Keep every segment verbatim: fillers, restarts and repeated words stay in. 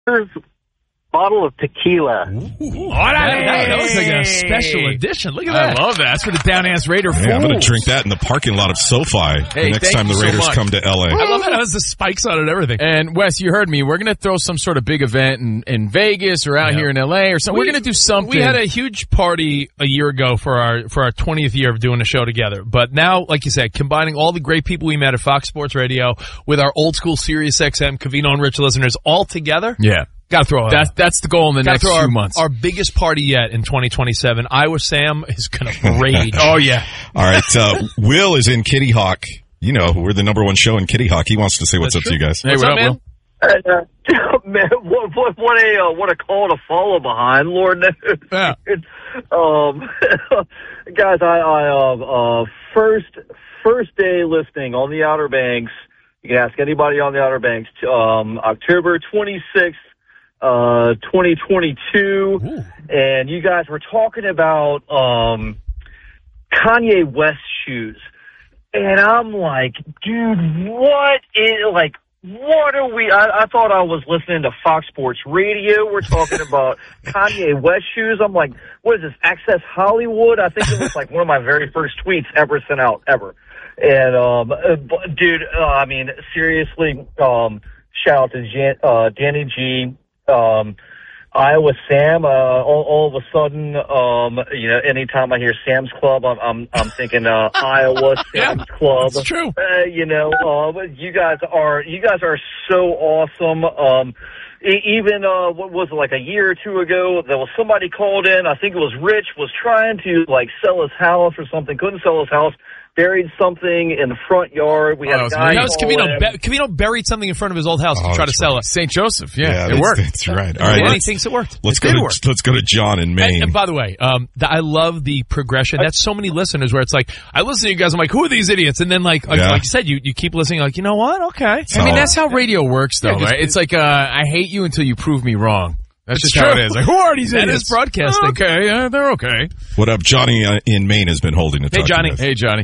bottle of tequila. Ooh. Oh, that, that was like a special edition. Look at that. I love that. That's for the Down-Ass Raider fools. Yeah, I'm going to drink that in the parking lot of SoFi Hey, the next thank time the you so Raiders much. come to L A. I love how it has the spikes on it and everything. And Wes, you heard me. We're going to throw some sort of big event in, in Vegas or out Yeah. here in L A or something. We- We're going to do something. We had a huge party a year ago for our for our twentieth year of doing a show together. But now, like you said, combining all the great people we met at Fox Sports Radio with our old school Sirius X M, Covino and Rich listeners all together. yeah. Got to throw a, That's that's the goal in the gotta next throw few our, months. our biggest party yet in twenty twenty-seven. Iowa Sam is going to rage. oh yeah. All right, uh, Will is in Kitty Hawk. You know, we're the number one show in Kitty Hawk. He wants to say what's That's up to you guys. Hey, What's what up, up, man? Will? Uh, man, what, what, what a uh, what a call to follow behind, Lord knows. Yeah. um, guys, I, I uh, uh, first first day listening on the Outer Banks. You can ask anybody on the Outer Banks. Um, October twenty-sixth, uh, twenty twenty-two, Ooh. and you guys were talking about um, Kanye West shoes, and I'm like, dude, what is like? What are we? I, I thought I was listening to Fox Sports Radio. We're talking about Kanye West shoes. I'm like, what is this? Access Hollywood? I think it was like one of my very first tweets ever sent out ever. And um, uh, b- dude, uh, I mean, seriously, um, shout out to Jan, uh, Danny G, um, Iowa Sam. Uh, all, all of a sudden, um, you know, anytime I hear Sam's Club, I'm I'm, I'm thinking uh, Iowa Sam's Yeah, Club. that's true. Uh, you know, uh, you guys are you guys are so awesome. Um, e- even uh, what was it, like a year or two ago? There was somebody called in. I think it was Rich was trying to like sell his house or something. Couldn't sell his house. Buried something in the front yard. We had Oh, a that guy. That was call Covino. in. Be- Covino buried something in front of his old house Oh, to try to that's sell right. it. Saint Joseph. Yeah, Yeah, it that's, worked. That's right. All right, Danny let's, thinks it worked. let's It go did to work. let's go to John in And, Maine. and by the way, um, th- I love the progression. That's so many listeners where it's like, I listen to you guys, I'm like, who are these idiots? And then like, like, Yeah. like you said, you, you keep listening, like, you know what? Okay. I mean, Oh. that's how radio works, though, Yeah, 'cause right? It's like, uh, I hate you until you prove me wrong. That's It's just how true. it is. Like, who are these That idiots? is broadcasting. Oh, okay, yeah, they're okay. What up, Johnny uh, in Maine has been holding to Hey, talk to Johnny. you guys. Hey, Johnny.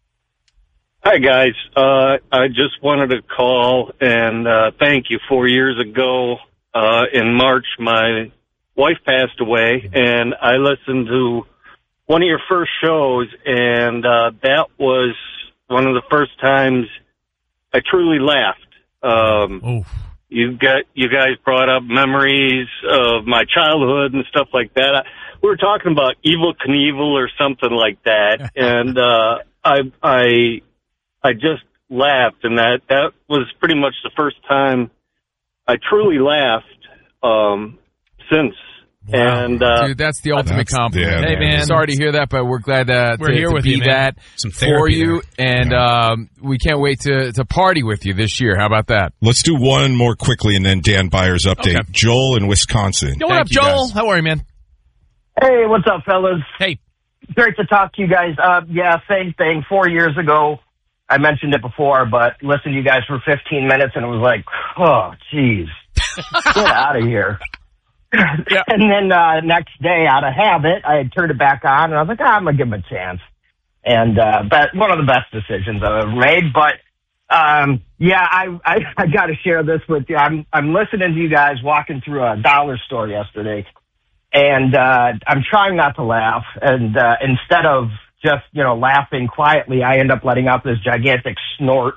Hi, guys. Uh, I just wanted to call and uh, thank you. Four years ago, uh, in March, my wife passed away, and I listened to one of your first shows, and uh, that was one of the first times I truly laughed. Um, Oh, you got you guys brought up memories of my childhood and stuff like that. I, we were talking about Evel Knievel or something like that, and uh, I I. I just laughed, and that, that was pretty much the first time I truly laughed um, since. Wow. And uh, Dude, that's the ultimate That's- compliment. yeah, Hey, man. man. Sorry to hear that, but we're glad uh, We're to, here to with be you, man. that Some for therapy you, and um, we can't wait to, to party with you this year. How about that? Let's do one more quickly, and then Dan Byers update. Okay. Joel in Wisconsin. Yo, what Thank up, you, Joel? guys. How are you, man? Hey, what's up, fellas? Hey. Great to talk to you guys. Uh, yeah, same thing. Four years ago, I mentioned it before, but listened to you guys for fifteen minutes, and it was like, oh, jeez, get out of here. Yeah. And then uh, next day, out of habit, I had turned it back on, and I was like, ah, I'm going to give him a chance. And uh, but one of the best decisions I've ever made. But, um, yeah, I, I, I got to share this with you. I'm, I'm listening to you guys walking through a dollar store yesterday. And uh, I'm trying not to laugh. And uh, instead of just, you know, laughing quietly, I end up letting out this gigantic snort.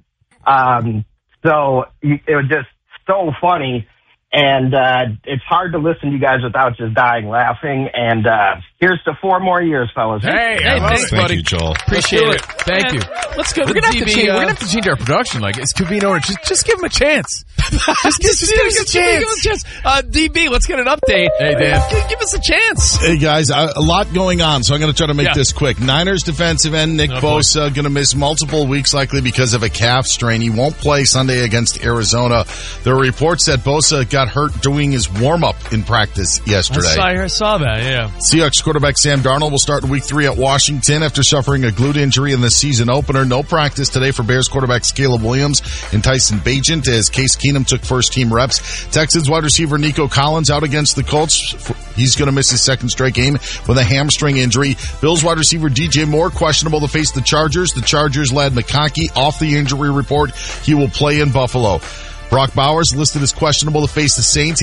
Um, so it was just so funny. And uh, it's hard to listen to you guys without just dying laughing. And uh, here's to four more years, fellas. Hey, Hey, I love thanks, it. Thank buddy. you, Joel. Appreciate it. Thank Man, you. Let's go We're to gonna, have D to B. change, uh, we're gonna have to change our production. Like, it's Covino. Just, just give him a chance. Just, just, just give us a Give chance. us a chance. Uh, D B, let's get an update. Hey, Dan. Give, give us a chance. Hey, guys, a a lot going on, so I'm going to try to make Yeah. this quick. Niners defensive end Nick Oh, boy. Bosa going to miss multiple weeks likely because of a calf strain. He won't play Sunday against Arizona. There are reports that Bosa got hurt doing his warm-up in practice I yesterday. saw, I saw that, yeah. Seahawks quarterback Sam Darnold will start in week three at Washington after suffering a glute injury in the season opener. No practice today for Bears quarterback Caleb Williams and Tyson Bagent as Case Keenum took first team reps. Texans wide receiver Nico Collins out against the Colts. He's going to miss his second straight game with a hamstring injury. Bills wide receiver D J Moore questionable to face the Chargers. The Chargers led McConkey off the injury report. He will play in Buffalo. Brock Bowers listed as questionable to face the Saints.